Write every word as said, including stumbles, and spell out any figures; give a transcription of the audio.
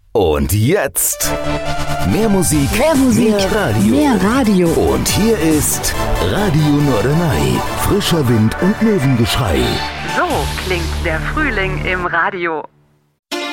Und jetzt mehr Musik, mehr Musik, mehr Radio. Mehr Radio. Und hier ist Radio Norderney. Frischer Wind und Möwengeschrei. So klingt der Frühling im Radio.